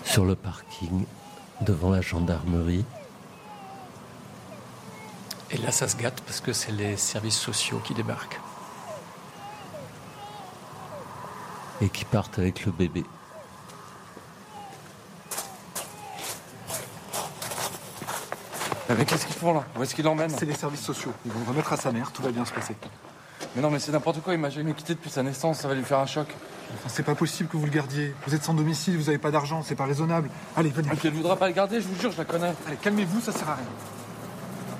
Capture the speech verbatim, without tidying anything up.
Sur le parking, devant la gendarmerie. Et là, ça se gâte parce que c'est les services sociaux qui débarquent. Et qui partent avec le bébé. Mais qu'est-ce qu'ils font là? Où est-ce qu'ils l'emmènent? C'est les services sociaux. Ils vont le remettre à sa mère, tout va bien se passer. Mais non, mais c'est n'importe quoi, il m'a jamais quitté depuis sa naissance, ça va lui faire un choc. Enfin, c'est pas possible que vous le gardiez. Vous êtes sans domicile, vous avez pas d'argent, c'est pas raisonnable. Allez, venez. Et puis elle voudra pas le garder, je vous jure, je la connais. Allez, calmez-vous, ça sert à rien.